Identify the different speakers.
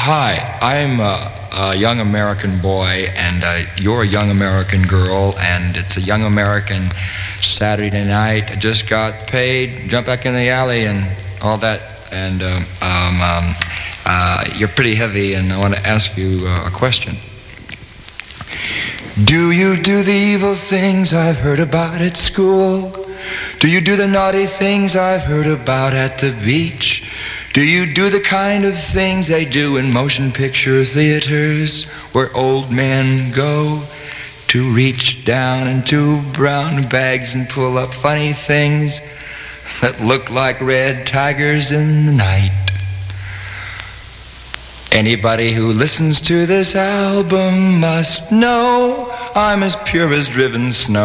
Speaker 1: Hi, I'm a young American boy, and you're a young American girl, and it's a young American Saturday night. I just got paid, jump back in the alley, and all that. And you're pretty heavy, and I want to ask you a question. Do you do the evil things I've heard about at school? Do you do the naughty things I've heard about at the beach? Do you do the kind of things they do in motion picture theaters where old men go to reach down into brown bags and pull up funny things that look like red tigers in the night? Anybody who listens to this album must know I'm as pure as driven snow.